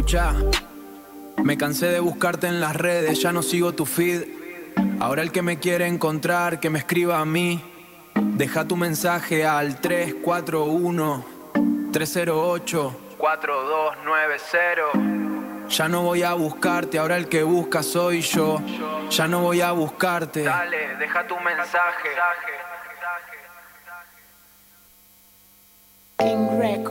Escucha, me cansé de buscarte en las redes, ya no sigo tu feed. Ahora el que me quiere encontrar, que me escriba a mí. Deja tu mensaje al 341-308-4290. Ya no voy a buscarte, ahora el que busca soy yo. Ya no voy a buscarte. Dale, deja tu mensaje.